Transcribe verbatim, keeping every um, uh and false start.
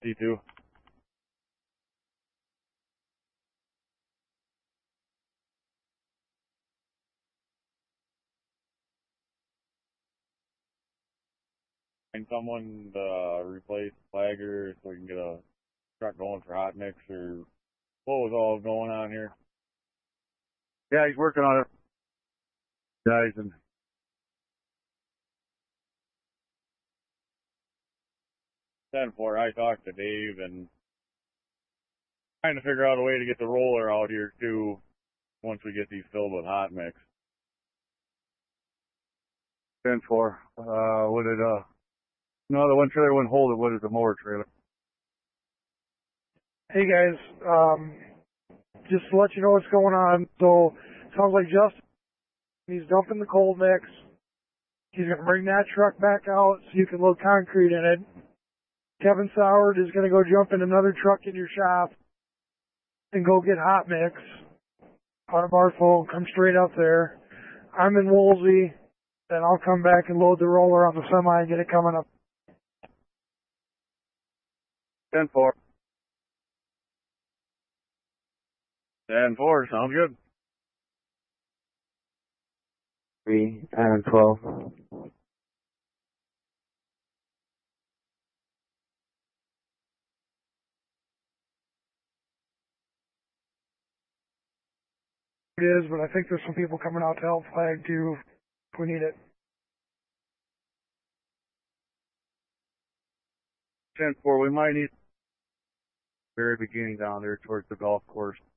T two. Find someone to uh, replace Flagger so we can get a truck going for hot mix, or what was all going on here? Yeah, he's working on it. Guys, and ten four, I talked to Dave and trying to figure out a way to get the roller out here too once we get these filled with hot mix. ten four, uh, what did, uh, no, the one trailer wouldn't hold it. What is the mower trailer? Hey guys, um, just to let you know what's going on. So, sounds like Justin, he's dumping the cold mix. He's going to bring that truck back out so you can load concrete in it. Kevin Soward is going to go jump in another truck in your shop and go get hot mix out of our phone, come straight up there. I'm in Woolsey, then I'll come back and load the roller on the semi and get it coming up. ten four. ten four, sounds good. three and twelve. It is, but I think there's some people coming out to help flag too if we need it. ten four, we might need very beginning down there towards the golf course.